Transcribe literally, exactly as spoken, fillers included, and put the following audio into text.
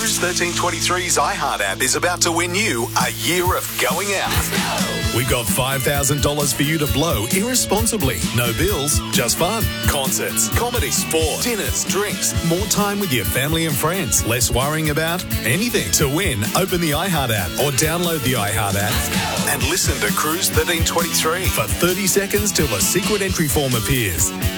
Cruise thirteen twenty-three's iHeart app is about to win you a year of going out. We've got five thousand dollars for you to blow irresponsibly. No bills, just fun. Concerts, comedy, sport, dinners, drinks, more time with your family and friends, less worrying about anything. To win, open the iHeart app or download the iHeart app and listen to Cruise thirteen twenty-three for thirty seconds till a secret entry form appears.